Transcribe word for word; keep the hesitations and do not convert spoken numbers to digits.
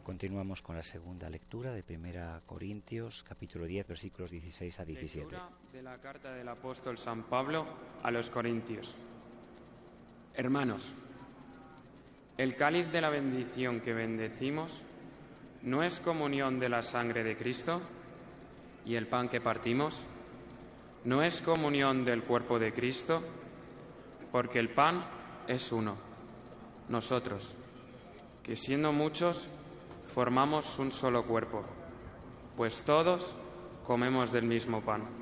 Continuamos con la segunda lectura de Primera Corintios, capítulo diez, versículos dieciséis a diecisiete. Lectura de la carta del apóstol San Pablo a los Corintios. Hermanos, el cáliz de la bendición que bendecimos ¿no es comunión de la sangre de Cristo? ¿Y el pan que partimos no es comunión del cuerpo de Cristo? Porque el pan es uno. Nosotros, que siendo muchos, formamos un solo cuerpo, pues todos comemos del mismo pan.